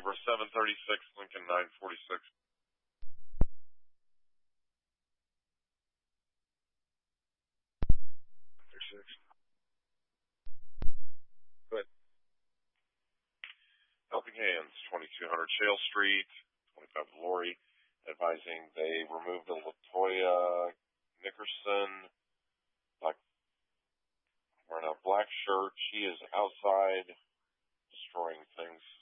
over 736, Lincoln 946. Good. Helping Hands, 2200 Shale Street, 25 Lori, advising they removed a LaToya Nickerson, wearing a black shirt. She is outside destroying things.